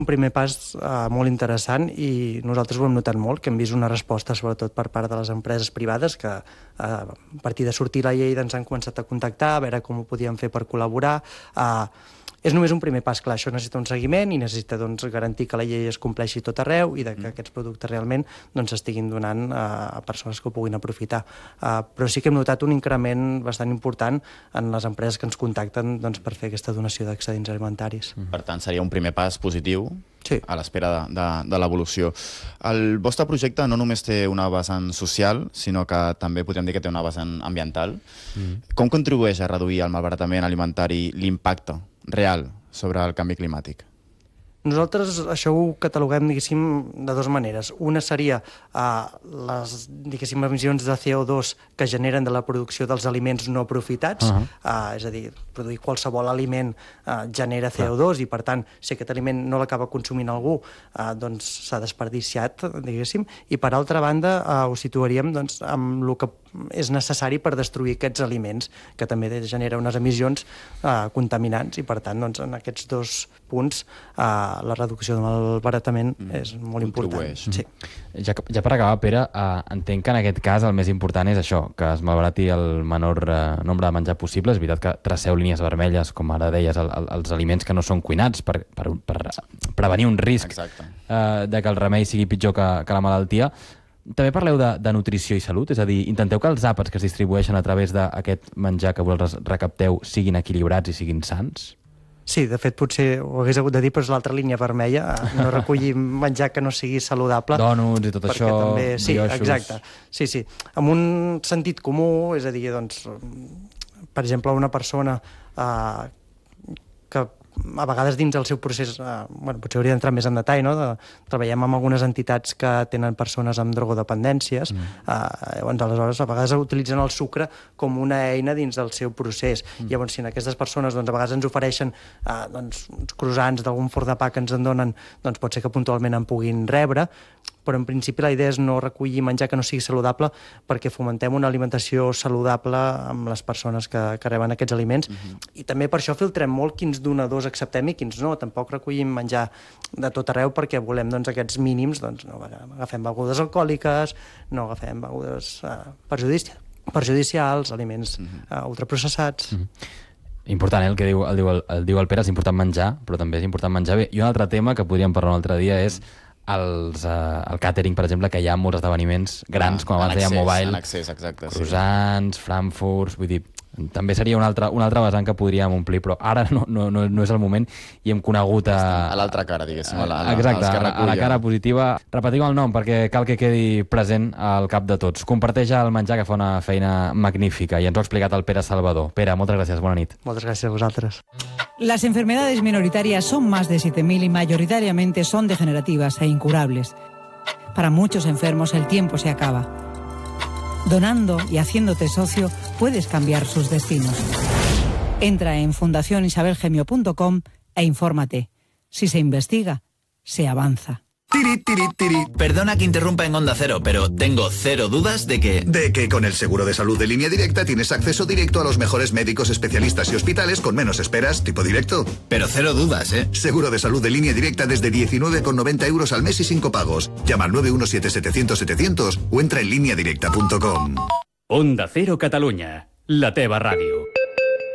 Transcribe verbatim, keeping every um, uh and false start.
Un primer pas uh, molt interessant i nosaltres ho hem notat molt, que hem vist una resposta sobretot per part de les empreses privades que uh, a partir de sortir la llei ens han començat a contactar, a veure com ho podíem fer per col·laborar. Uh, és només un primer pas, clar, això necessita un seguiment i necessita doncs, garantir que la llei es compleixi tot arreu i de que mm. aquests productes realment doncs, estiguin donant uh, a persones que ho puguin aprofitar. Uh, però sí que hem notat un increment bastant important en les empreses que ens contacten doncs, per fer aquesta donació d'excedents alimentaris. Mm. Per tant, seria un primer pas positiu sí. a l'espera de, de, de l'evolució. El vostre projecte no només té una vessant social, sinó que també podríem dir que té una vessant ambiental. Mm. Com contribueix a reduir el malbaratament alimentari l'impacte real sobre el canvi climàtic? Nosaltres això ho cataloguem, diguéssim, de dues maneres. Una seria uh, les, diguéssim, emissions de C O dos que generen de la producció dels aliments no aprofitats, uh -huh. uh, és a dir, produir qualsevol aliment uh, genera C O dos i, per tant, si aquest aliment no l'acaba consumint algú, uh, doncs s'ha desperdiciat, diguéssim, i, per altra banda, uh, ho situaríem doncs, amb el que és necessari per destruir aquests aliments, que també genera unes emissions uh, contaminants, i, per tant, doncs, en aquests dos punts uh, la reducció del malbaratament mm. és molt important. Sí. Ja, ja per acabar, Pere, uh, entenc que en aquest cas el més important és això, que es malbarati el menor uh, nombre de menjar possible. És veritat que traceu línies vermelles, com ara deies, el, el, els aliments que no són cuinats per, per, per prevenir un risc uh, de que el remei sigui pitjor que, que la malaltia. També parleu de, de nutrició i salut, és a dir, intenteu que els àpats que es distribueixen a través d'aquest menjar que vosaltres recapteu siguin equilibrats i siguin sants? Sí, de fet, potser ho hagués hagut de dir, però és l'altra línia vermella, no recollir menjar que no sigui saludable. Dònuts i tot això, també, sí, brioixos. Exacte. Sí, sí. Amb un sentit comú, és a dir, doncs, per exemple, una persona eh, que a vegades dins el seu procés, eh, bueno, potser hauria d'entrar més en detall, no? De, treballem amb algunes entitats que tenen persones amb drogodependències, mm. eh, llavors aleshores a vegades utilitzen el sucre com una eina dins del seu procés. Mm. Llavors, si en aquestes persones doncs, a vegades ens ofereixen eh, doncs, uns croissants d'algun forn de pa que ens en donen, doncs pot ser que puntualment en puguin rebre, però en principi la idea és no recollir menjar que no sigui saludable perquè fomentem una alimentació saludable amb les persones que, que reben aquests aliments. Mm-hmm. I també per això filtrem molt quins donadors acceptem i quins no. Tampoc recollim menjar de tot arreu perquè volem doncs, aquests mínims, doncs no agafem begudes alcohòliques, no agafem begudes eh, perjudici perjudicials, aliments mm-hmm. eh, ultraprocessats. Mm-hmm. Important, eh, el que diu el, diu el, el diu el Pere, és important menjar, però també és important menjar bé. I un altre tema que podríem parlar un altre dia és Els, uh, el càtering, per exemple, que hi ha molts esdeveniments grans, ah, com abans deia Mobile, en accés, exacte, croissants, sí. Frankfurts, vull dir, també seria un altre, un altre vessant que podríem omplir, però ara no, no, no, no és el moment i hem conegut a... A l'altra cara, diguéssim, a la, a, exacte, a, a la cara positiva. Repetim el nom perquè cal que quedi present al cap de tots. Comparteix el menjar, que fa una feina magnífica, i ens ho ha explicat el Pere Salvador. Pere, moltes gràcies, bona nit. Moltes gràcies a vosaltres. Las enfermedades minoritarias son más de siete mil y mayoritariamente son degenerativas e incurables. Para muchos enfermos el tiempo se acaba. Donando y haciéndote socio puedes cambiar sus destinos. Entra en fundación isabel gemio punto com e infórmate. Si se investiga, se avanza. Tiri, tiri, tiri. Perdona que interrumpa en Onda Cero, pero tengo cero dudas de que... De que con el seguro de salud de Línea Directa tienes acceso directo a los mejores médicos, especialistas y hospitales con menos esperas, tipo directo. Pero cero dudas, ¿eh? Seguro de salud de Línea Directa desde diecinueve con noventa euros al mes y sin copagos. Llama al nueve uno siete setecientos setecientos o entra en línea directa punto com. Onda Cero Catalunya, la teva ràdio.